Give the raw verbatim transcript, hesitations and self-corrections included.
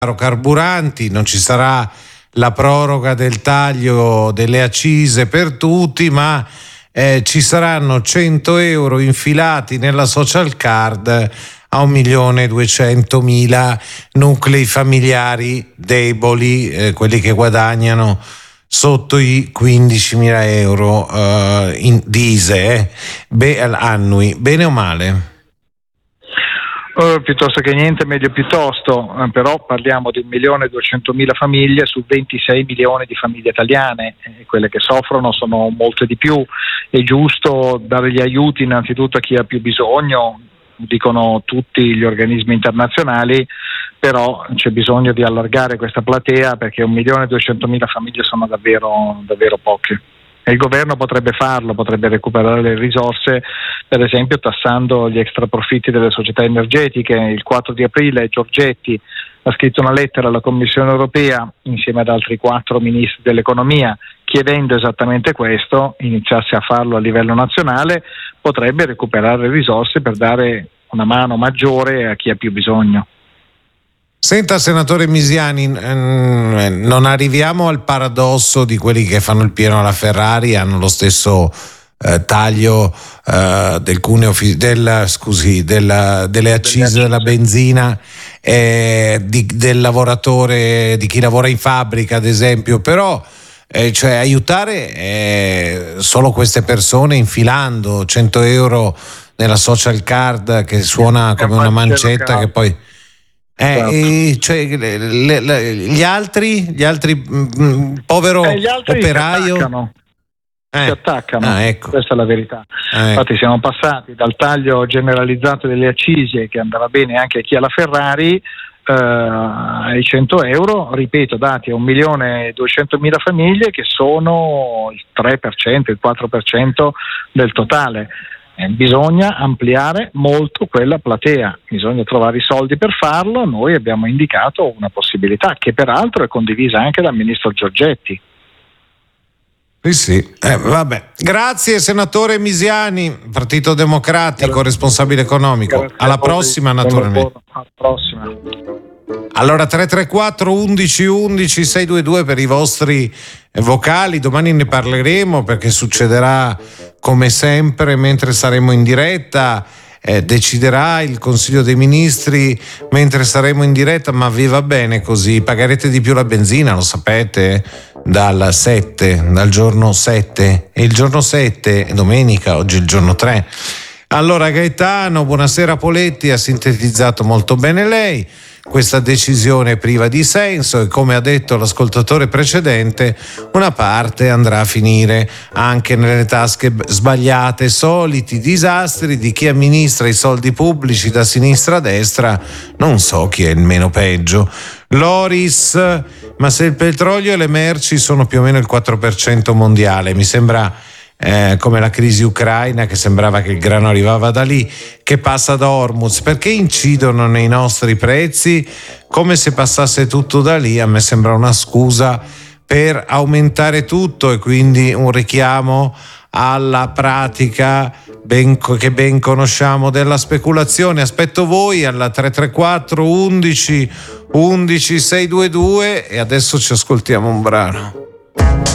carburanti, non ci sarà la proroga del taglio delle accise per tutti, ma eh, ci saranno cento euro infilati nella social card a un milione duecentomila nuclei familiari deboli, eh, quelli che guadagnano sotto i quindicimila euro eh, in, di I S E eh, be, annui, bene o male? Uh, piuttosto che niente, meglio piuttosto, uh, però parliamo di un milione duecentomila famiglie su ventisei milioni di famiglie italiane, e quelle che soffrono sono molte di più. È giusto dare gli aiuti innanzitutto a chi ha più bisogno, dicono tutti gli organismi internazionali, però c'è bisogno di allargare questa platea, perché un milione duecentomila famiglie sono davvero, davvero poche. E il governo potrebbe farlo, potrebbe recuperare le risorse, per esempio tassando gli extraprofitti delle società energetiche. Il quattro di aprile Giorgetti ha scritto una lettera alla Commissione europea insieme ad altri quattro ministri dell'economia chiedendo esattamente questo. Iniziasse a farlo a livello nazionale, potrebbe recuperare risorse per dare una mano maggiore a chi ha più bisogno. Senta, senatore Misiani, non arriviamo al paradosso di quelli che fanno il pieno alla Ferrari, hanno lo stesso eh, taglio eh, del cuneo del, scusi, della, delle accise della benzina, eh, di, del lavoratore, di chi lavora in fabbrica ad esempio, però eh, cioè aiutare eh, solo queste persone infilando cento euro nella social card che suona come una mancetta che poi... Eh, e cioè, le, le, le, gli altri, gli altri mh, povero eh, gli altri operaio si attaccano, eh. si attaccano. Ah, ecco. Questa è la verità. Eh. Infatti siamo passati dal taglio generalizzato delle accise, che andava bene anche a chi ha la Ferrari, eh, ai cento euro, ripeto, dati a un milione duecentomila famiglie, che sono il tre per cento, il quattro per cento del totale. Bisogna ampliare molto quella platea, bisogna trovare i soldi per farlo. Noi abbiamo indicato una possibilità che peraltro è condivisa anche dal ministro Giorgetti. Sì, sì. Eh, vabbè. Grazie senatore Misiani, Partito Democratico, Grazie. responsabile economico. Grazie Alla prossima naturalmente. Alla prossima. Allora tre tre quattro undici undici sei due due per i vostri vocali, domani ne parleremo perché succederà come sempre mentre saremo in diretta, eh, deciderà il Consiglio dei Ministri mentre saremo in diretta, ma vi va bene così? Pagherete di più la benzina, lo sapete, dal sette, dal giorno sette, e il giorno sette è domenica, oggi è il giorno tre. Allora Gaetano, buonasera Poletti, ha sintetizzato molto bene lei. Questa decisione è priva di senso e, come ha detto l'ascoltatore precedente, una parte andrà a finire anche nelle tasche sbagliate, soliti disastri di chi amministra i soldi pubblici da sinistra a destra. Non so chi è il meno peggio. Loris, ma se il petrolio e le merci sono più o meno il quattro per cento mondiale, mi sembra Eh, come la crisi ucraina, che sembrava che il grano arrivava da lì, che passa da Hormuz, perché incidono nei nostri prezzi come se passasse tutto da lì. A me sembra una scusa per aumentare tutto e quindi un richiamo alla pratica ben, che ben conosciamo della speculazione. Aspetto voi alla tre tre quattro undici undici sei due due e adesso ci ascoltiamo un brano.